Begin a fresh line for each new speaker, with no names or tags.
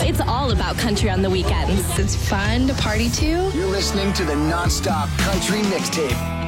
It's all about country on the weekends.
It's fun to party to.
You're listening to the Nonstop Country Mixtape.